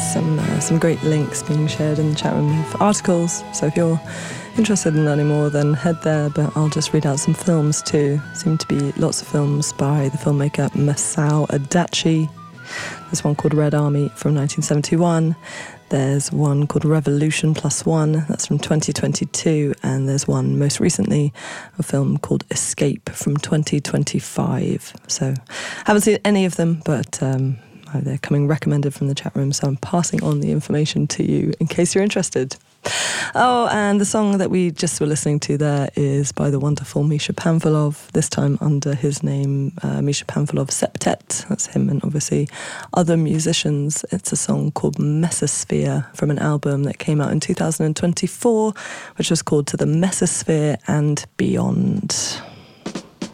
some great links being shared in the chat room of articles. So if you're interested in learning more, then head there. But I'll just read out some films too. Seem to be lots of films by the filmmaker Masao Adachi. There's one called Red Army from 1971. There's one called Revolution Plus One, that's from 2022, and there's one most recently, a film called Escape from 2025. So haven't seen any of them, but they're coming recommended from the chat room, so I'm passing on the information to you in case you're interested. Oh, and the song that we just were listening to there is by the wonderful Misha Panfilov, this time under his name, Misha Panfilov Septet. That's him and obviously other musicians. It's a song called Mesosphere from an album that came out in 2024, which was called To the Mesosphere and Beyond.